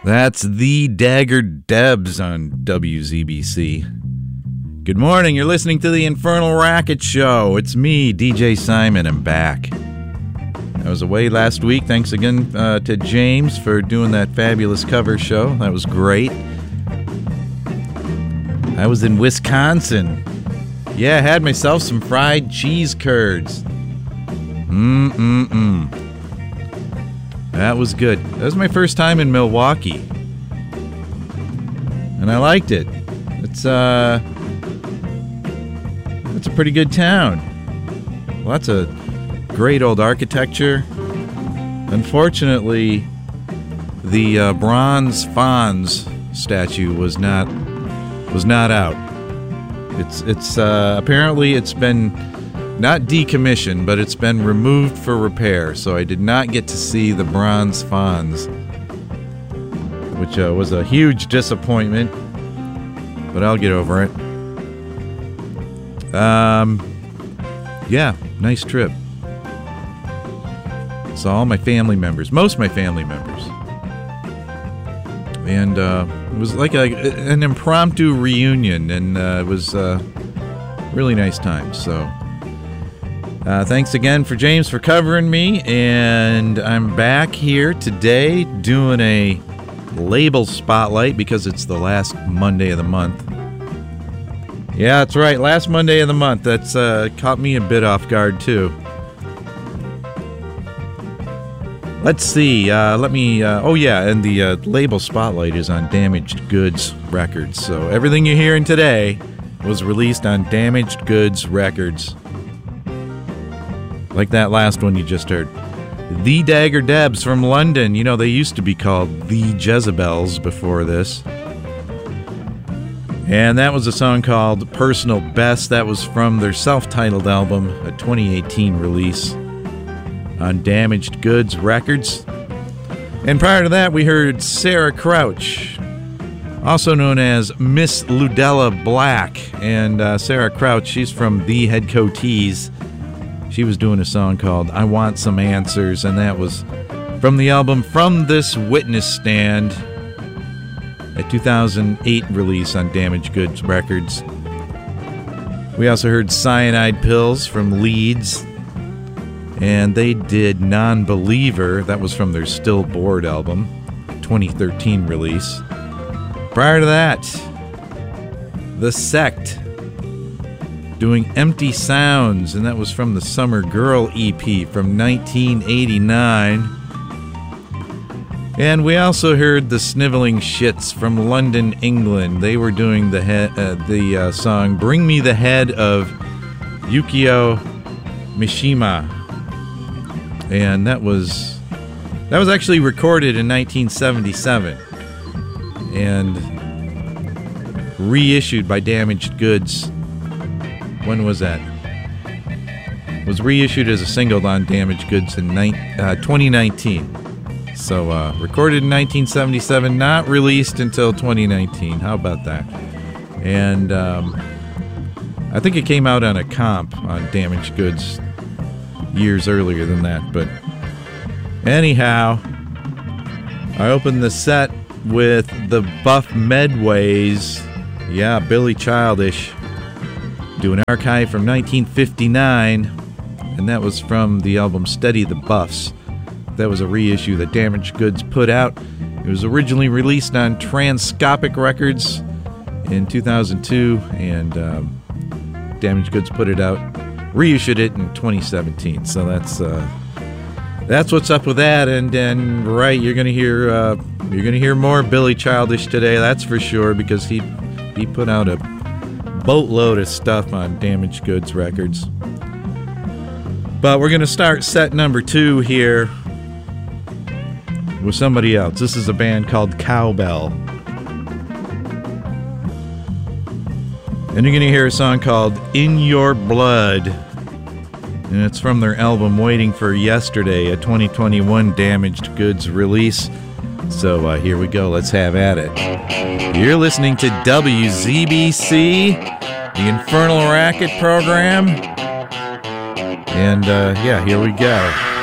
That's the Dagger Debs on WZBC. Good morning, you're listening to the Infernal Racket Show. It's me, DJ Simon, I'm back. I was away last week. Thanks again to James for doing that fabulous cover show. That was great. I was in Wisconsin. Yeah, I had myself some fried cheese curds. That was good. That was my first time in Milwaukee. And I liked it. It's a pretty good town. Lots of great old architecture. Unfortunately, the bronze Fonz statue was not out. It's apparently it's been not decommissioned, but it's been removed for repair. So I did not get to see the bronze Fonz, which was a huge disappointment. But I'll get over it. Yeah, nice trip. Saw all my family members, most of my family members. And it was like an impromptu reunion, and it was really nice time. So thanks again for James for covering me, and I'm back here today doing a label spotlight because it's the last Monday of the month. Yeah, that's right, last Monday of the month. That's caught me a bit off guard too. Let's see, and the label spotlight is on Damaged Goods Records. So everything you're hearing today was released on Damaged Goods Records. Like that last one you just heard. The Dagger Debs from London. You know, they used to be called The Jezebels before this. And that was a song called Personal Best. That was from their self-titled album, a 2018 release on Damaged Goods Records. And prior to that, we heard Sarah Crouch, also known as Miss Ludella Black. And Sarah Crouch, she's from The Headcoatees. She was doing a song called I Want Some Answers, and that was from the album From This Witness Stand, a 2008 release on Damaged Goods Records. We also heard Cyanide Pills from Leeds, and they did Non-Believer. That was from their Still Bored album, 2013 release. Prior to that, The Sect doing Empty Sounds, and that was from the Summer Girl EP from 1989. And we also heard the Sniveling Shits from London, England. They were doing the song Bring Me the Head of Yukio Mishima. And that was actually recorded in 1977 and reissued by Damaged Goods. When was that? It was reissued as a single on Damaged Goods in 2019. So recorded in 1977, not released until 2019. How about that? And I think it came out on a comp on Damaged Goods years earlier than that. But anyhow, I opened the set with the Buff Medways. Yeah, Billy Childish, doing Archive from 1959, and that was from the album Steady the Buffs. That was a reissue that Damaged Goods put out. It was originally released on Transcopic Records in 2002, and Damaged Goods put it out, reissued it in 2017. So that's what's up with that. And then right, you're gonna hear more Billy Childish today. That's for sure, because he put out a boatload of stuff on Damaged Goods Records. But we're gonna start set number 2 here with somebody else. This is a band called Cowbell, and you're gonna hear a song called In Your Blood, and it's from their album Waiting for Yesterday, a 2021 Damaged Goods release. So here we go, let's have at it. You're listening to WZBC, the Infernal Racket program, and here we go.